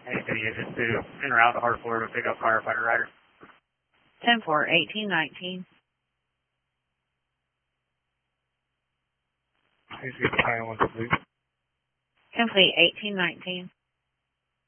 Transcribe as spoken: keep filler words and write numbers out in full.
Hey, city agent two, en route to Heart, Florida, pick up firefighter rider. ten four, eighteen nineteen. Please get the final one complete. Complete, eighteen nineteen.